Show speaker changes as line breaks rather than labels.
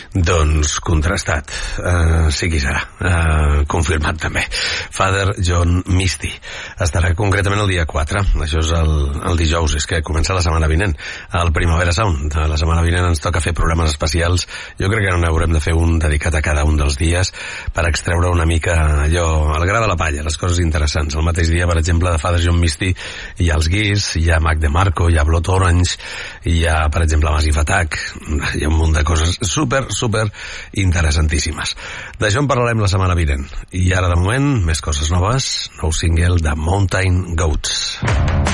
Doncs contrastat, sí que serà, confirmat també. Father John Misty estarà concretament el dia 4, això és el dijous, és que comença la setmana vinent, el Primavera Sound. La setmana vinent ens toca fer programes especials, jo crec que n'haurem de fer un dedicat a cada un dels dies per extreure una mica allò, el gra de la palla, les coses interessants. El mateix dia, per exemple, de Father John Misty hi ha els Gears, hi ha Mac DeMarco, hi ha Blood Orange, hi ha, per exemple, Massive Attack, hi ha un munt de coses super interessantíssimes. D'això en parlarem la setmana vinent. I ara, de moment, més coses noves. Nou single de Mountain Goats.